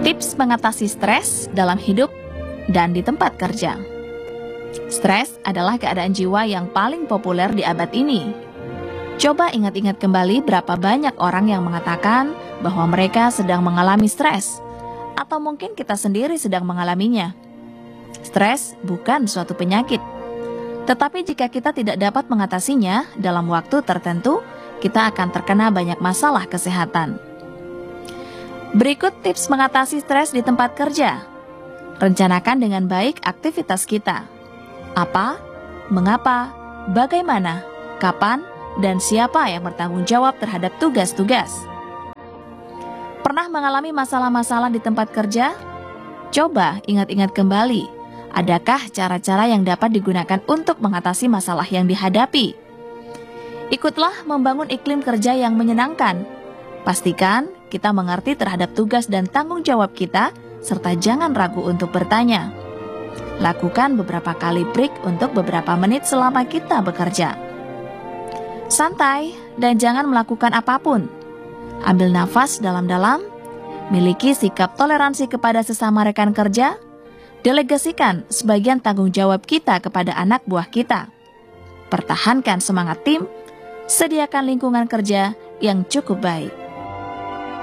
Tips mengatasi stres dalam hidup dan di tempat kerja. Stres adalah keadaan jiwa yang paling populer di abad ini. Coba ingat-ingat kembali berapa banyak orang yang mengatakan bahwa mereka sedang mengalami stres, atau mungkin kita sendiri sedang mengalaminya. Stres bukan suatu penyakit, tetapi jika kita tidak dapat mengatasinya dalam waktu tertentu, kita akan terkena banyak masalah kesehatan. Berikut tips mengatasi stres di tempat kerja. Rencanakan dengan baik aktivitas kita. Apa, mengapa, bagaimana, kapan, dan siapa yang bertanggung jawab terhadap tugas-tugas. Pernah mengalami masalah-masalah di tempat kerja? Coba ingat-ingat kembali, adakah cara-cara yang dapat digunakan untuk mengatasi masalah yang dihadapi? Ikutlah membangun iklim kerja yang menyenangkan. Pastikan kita mengerti terhadap tugas dan tanggung jawab kita, serta jangan ragu untuk bertanya. Lakukan beberapa kali break untuk beberapa menit selama kita bekerja. Santai dan jangan melakukan apapun. Ambil nafas dalam-dalam, miliki sikap toleransi kepada sesama rekan kerja, delegasikan sebagian tanggung jawab kita kepada anak buah kita. Pertahankan semangat tim, sediakan lingkungan kerja yang cukup baik.